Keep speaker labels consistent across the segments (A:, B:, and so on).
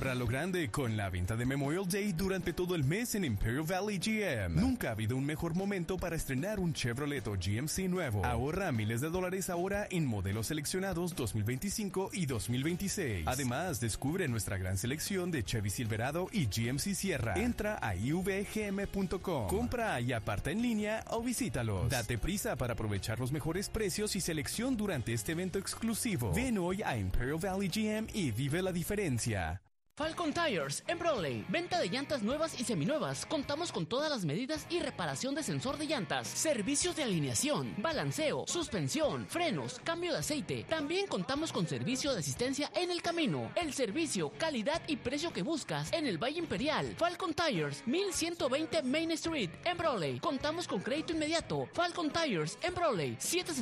A: Celebra lo grande con la venta de Memorial Day durante todo el mes en Imperial Valley GM. Nunca ha habido un mejor momento para estrenar un Chevrolet o GMC nuevo. Ahorra miles de dólares ahora en modelos seleccionados 2025 y 2026. Además, descubre nuestra gran selección de Chevy Silverado y GMC Sierra. Entra a ivgm.com, compra y aparta en línea o visítalos. Date prisa para aprovechar los mejores precios y selección durante este evento exclusivo. Ven hoy a Imperial Valley GM y vive la diferencia.
B: Falcon Tires en Brawley. Venta de llantas nuevas y seminuevas. Contamos con todas las medidas y reparación de sensor de llantas. Servicios de alineación, balanceo, suspensión, frenos, cambio de aceite. También contamos con servicio de asistencia en el camino. El servicio, calidad y precio que buscas en el Valle Imperial. Falcon Tires, 1120 Main Street en Brawley. Contamos con crédito inmediato. Falcon Tires en Brawley.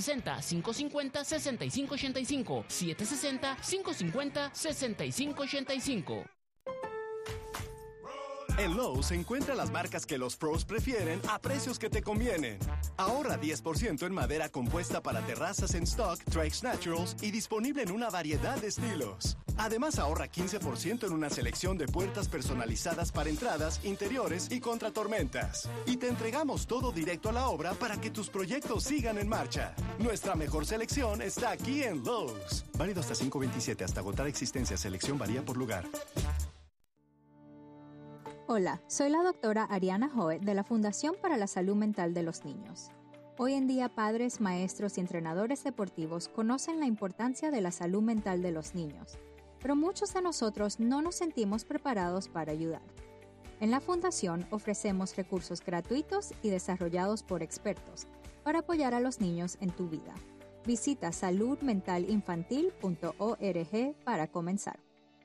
B: 760-550-6585. 760-550-6585.
C: En Lowe's encuentra las marcas que los pros prefieren a precios que te convienen. Ahorra 10% en madera compuesta para terrazas en stock, Trex Naturals y disponible en una variedad de estilos. Además, ahorra 15% en una selección de puertas personalizadas para entradas, interiores y contra tormentas. Y te entregamos todo directo a la obra para que tus proyectos sigan en marcha. Nuestra mejor selección está aquí en Lowe's. Válido hasta 5/27, hasta agotar existencia. Selección varía por lugar.
D: Hola, soy la doctora Ariana Hoet de la Fundación para la Salud Mental de los Niños. Hoy en día, padres, maestros y entrenadores deportivos conocen la importancia de la salud mental de los niños, pero muchos de nosotros no nos sentimos preparados para ayudar. En la Fundación ofrecemos recursos gratuitos y desarrollados por expertos para apoyar a los niños en tu vida. Visita saludmentalinfantil.org para comenzar.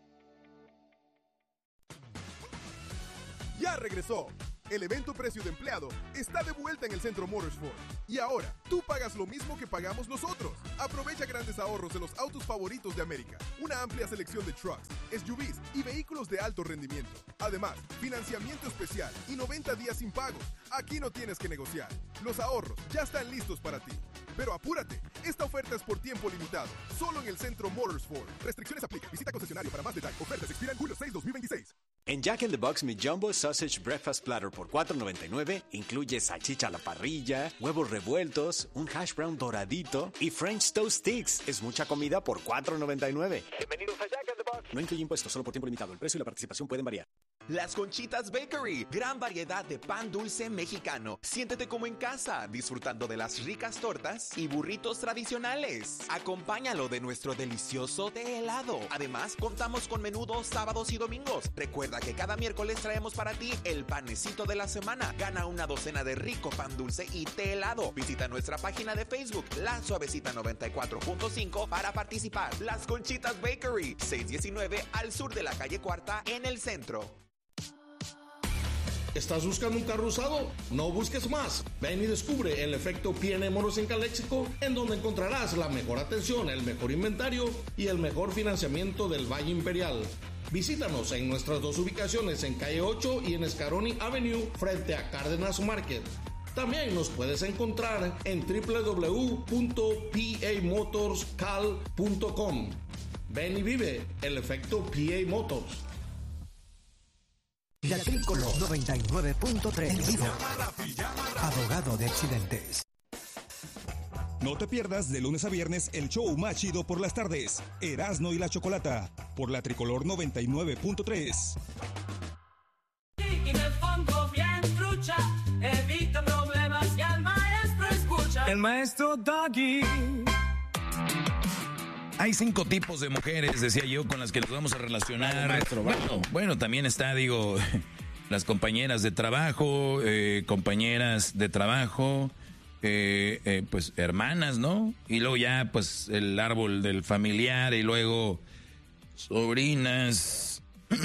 E: ¡Ya regresó! El evento Precio de Empleado está de vuelta en el Centro Motorsport. Y ahora, tú pagas lo mismo que pagamos nosotros. Aprovecha grandes ahorros de los autos favoritos de América. Una amplia selección de trucks, SUVs y vehículos de alto rendimiento. Además, financiamiento especial y 90 días sin pagos. Aquí no tienes que negociar. Los ahorros ya están listos para ti. Pero apúrate, esta oferta es por tiempo limitado. Solo en el Centro Motorsport. Restricciones aplican. Visita concesionario para más detalles. Ofertas expiran julio 6, 2026.
F: En Jack in the Box, mi Jumbo Sausage Breakfast Platter por $4.99 incluye salchicha a la parrilla, huevos revueltos, un hash brown doradito y French Toast Sticks. Es mucha comida por $4.99.
G: Bienvenidos a Jack in the Box.
F: No incluye impuestos, solo por tiempo limitado. El precio y la participación pueden variar.
H: Las Conchitas Bakery, gran variedad de pan dulce mexicano. Siéntete como en casa, disfrutando de las ricas tortas y burritos tradicionales. Acompáñalo de nuestro delicioso té helado. Además, contamos con menudos sábados y domingos. Recuerda que cada miércoles traemos para ti el panecito de la semana. Gana una docena de rico pan dulce y té helado. Visita nuestra página de Facebook, La Suavecita 94.5, para participar. Las Conchitas Bakery, 619 al sur de la calle Cuarta, en el centro.
I: ¿Estás buscando un carro usado? No busques más. Ven y descubre el efecto P&M Moros en Calexico, en donde encontrarás la mejor atención, el mejor inventario y el mejor financiamiento del Valle Imperial. Visítanos en nuestras dos ubicaciones, en Calle 8 y en Scaroni Avenue, frente a Cárdenas Market. También nos puedes encontrar en www.pamotorscal.com. Ven y vive el efecto PA Motors.
J: La Tricolor 99.3 en vivo. Abogado de accidentes.
K: No te pierdas de lunes a viernes el show más chido por las tardes. Erasmo y la Chocolata. Por la Tricolor 99.3.
L: Evita problemas y al maestro escucha. El maestro Doggy.
M: Hay 5 tipos de mujeres, decía yo, con las que nos vamos a relacionar. Maestro, bueno, también está, las compañeras de trabajo, pues hermanas, ¿no? Y luego ya, pues, el árbol del familiar, y luego sobrinas.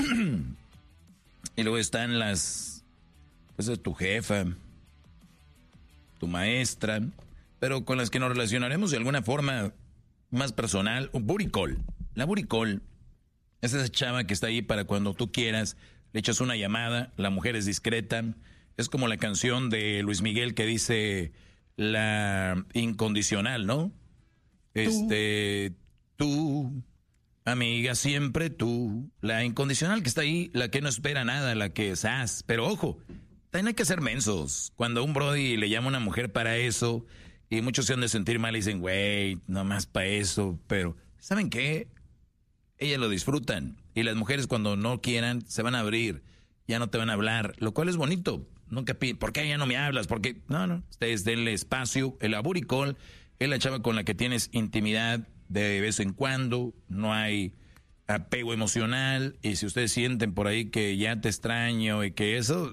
M: Y luego están pues, tu jefa, tu maestra, pero con las que nos relacionaremos de alguna forma más personal. Booty call. La booty call es esa chava que está ahí para cuando tú quieras, le echas una llamada, la mujer es discreta. Es como la canción de Luis Miguel que dice la incondicional, ¿no? Tú amiga, siempre tú. La incondicional que está ahí, la que no espera nada, la que es. Pero ojo, también hay que ser mensos. Cuando un brody le llama a una mujer para eso, y muchos se han de sentir mal y dicen, güey, nomás para eso. Pero, ¿saben qué? Ellas lo disfrutan. Y las mujeres cuando no quieran, se van a abrir. Ya no te van a hablar, lo cual es bonito. Nunca piden, ¿por qué ya no me hablas? ¿Por qué? No, ustedes denle espacio. El aburicol es la chava con la que tienes intimidad de vez en cuando, no hay apego emocional, y si ustedes sienten por ahí que ya te extraño y que eso,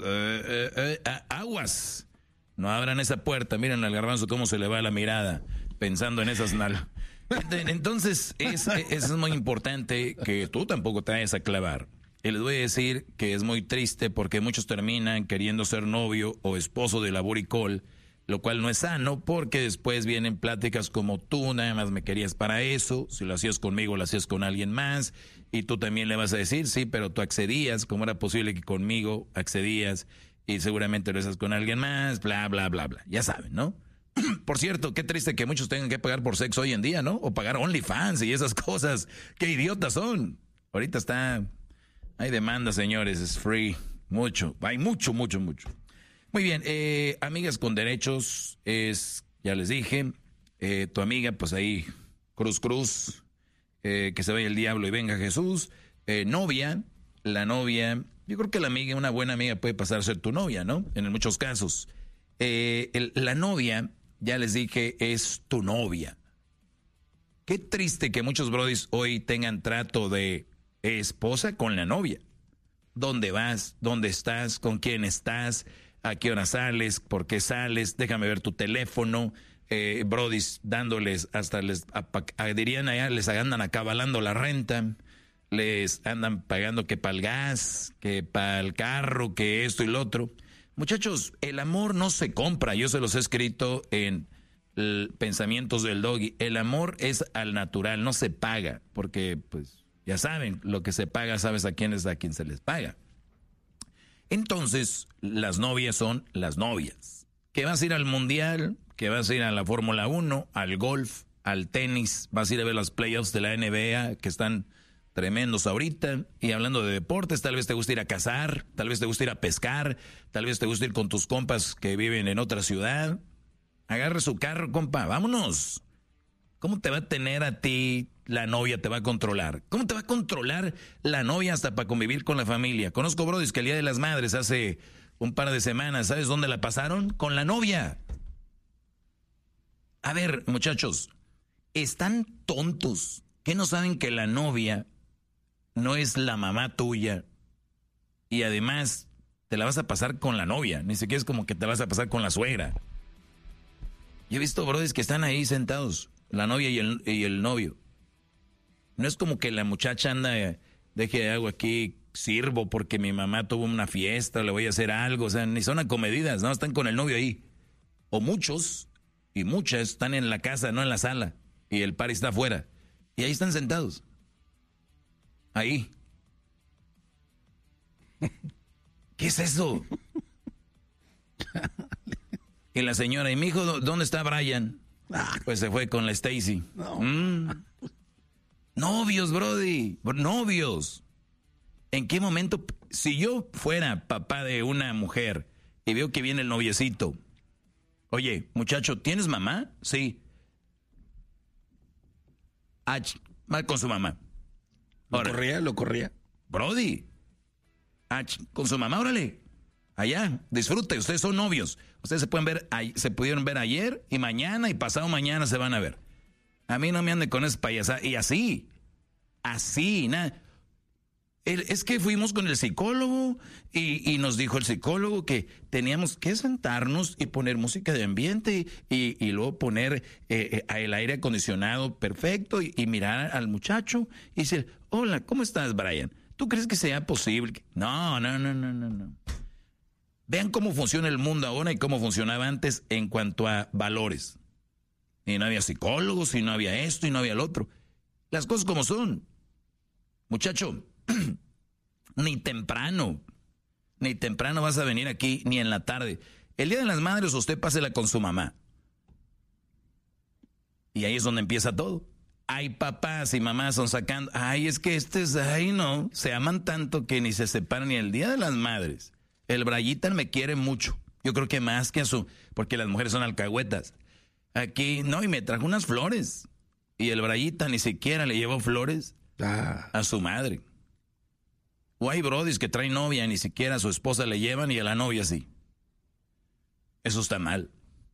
M: aguas, no abran esa puerta. Miren al garbanzo cómo se le va la mirada pensando en esas nalgas. Entonces es muy importante que tú tampoco te vayas a clavar. Y les voy a decir que es muy triste porque muchos terminan queriendo ser novio o esposo de la buricol, lo cual no es sano porque después vienen pláticas como tú nada más me querías para eso, si lo hacías conmigo lo hacías con alguien más, y tú también le vas a decir, sí, pero tú accedías, ¿cómo era posible que conmigo accedías y seguramente lo haces con alguien más? Bla, bla, bla, bla. Ya saben, ¿no? Por cierto, qué triste que muchos tengan que pagar por sexo hoy en día, ¿no? O pagar OnlyFans y esas cosas. ¡Qué idiotas son! Ahorita hay demanda, señores, es free. Mucho, hay mucho. Muy bien, amigas con derechos, ya les dije, tu amiga, pues ahí, cruz, que se vaya el diablo y venga Jesús. Novia, la novia, yo creo que la amiga, una buena amiga puede pasar a ser tu novia, ¿no? En muchos casos. La novia, ya les dije, es tu novia. Qué triste que muchos brodis hoy tengan trato de esposa con la novia. ¿Dónde vas? ¿Dónde estás? ¿Con quién estás? ¿A qué hora sales? ¿Por qué sales? Déjame ver tu teléfono. Brodis dándoles hasta dirían allá, les andan acabalando la renta. Les andan pagando que para el gas, que para el carro, que esto y lo otro. Muchachos, el amor no se compra. Yo se los he escrito en Pensamientos del Doggy. El amor es al natural, no se paga. Porque, pues, ya saben, lo que se paga, sabes a quién se les paga. Entonces, las novias son las novias. Que vas a ir al mundial, que vas a ir a la Fórmula 1, al golf, al tenis, vas a ir a ver los playoffs de la NBA, que están tremendos ahorita. Y hablando de deportes, tal vez te gusta ir a cazar, tal vez te gusta ir a pescar, tal vez te gusta ir con tus compas que viven en otra ciudad. Agarra su carro, compa, vámonos. ¿Cómo te va a tener a ti la novia? ¿Te va a controlar? ¿Cómo te va a controlar la novia hasta para convivir con la familia? Conozco brodis que el Día de las Madres hace un par de semanas, ¿sabes dónde la pasaron? Con la novia. A ver, muchachos, están tontos. ¿Qué no saben que la novia no es la mamá tuya? Y además te la vas a pasar con la novia. Ni siquiera es como que te vas a pasar con la suegra. Yo he visto brodis que están ahí sentados, la novia y el novio. No es como que la muchacha anda, deje algo aquí, sirvo porque mi mamá tuvo una fiesta, le voy a hacer algo. O sea, ni son acomedidas, no, están con el novio ahí. O muchos y muchas están en la casa, no en la sala. Y el party está afuera. Y ahí están sentados. Ahí. ¿Qué es eso? Y la señora, ¿y mi hijo dónde está Brian? Pues se fue con la Stacy. No. Novios, brody, novios. ¿En qué momento? Si yo fuera papá de una mujer y veo que viene el noviecito, oye, muchacho, ¿tienes mamá? Sí. Va con su mamá.
I: Lo corría.
M: Brody. Con su mamá, órale. Allá, disfrute, ustedes son novios. Ustedes se pudieron ver ayer y mañana y pasado mañana se van a ver. A mí no me ande con esa payasada. Y así, nada. Es que fuimos con el psicólogo y nos dijo el psicólogo que teníamos que sentarnos y poner música de ambiente y luego poner el aire acondicionado perfecto y mirar al muchacho y decir, hola, ¿cómo estás, Brian? ¿Tú crees que sea posible? No. Vean cómo funciona el mundo ahora y cómo funcionaba antes en cuanto a valores. Y no había psicólogos, y no había esto, y no había lo otro. Las cosas como son. Muchacho, ni temprano vas a venir aquí, ni en la tarde. El Día de las Madres usted pásela con su mamá. Y ahí es donde empieza todo. hay papás y mamás son sacando, ay, es que no, se aman tanto que ni se separan ni el Día de las Madres. El Brayitan me quiere mucho, yo creo que más que porque las mujeres son alcahuetas. Aquí, no, y me trajo unas flores, y el Brayitan ni siquiera le llevó flores a su madre. O hay brodis que traen novia, ni siquiera a su esposa le llevan y a la novia sí. Eso está mal.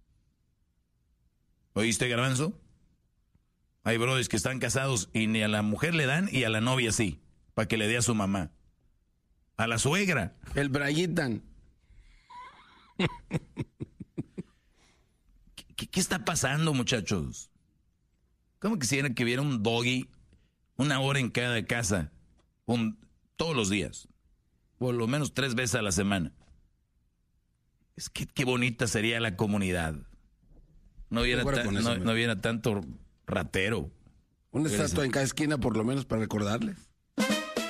M: ¿Oíste, Garbanzo? Hay brodis que están casados y ni a la mujer le dan y a la novia sí, para que le dé a su mamá. A la suegra.
G: El Brayitan.
M: ¿Qué está pasando, muchachos? ¿Cómo quisieran que hubiera un doggy 1 hora en cada casa? Todos los días. Por lo menos 3 veces a la semana. Es que qué bonita sería la comunidad. No hubiera tanto ratero.
G: Una estatua en cada esquina por lo menos para recordarles.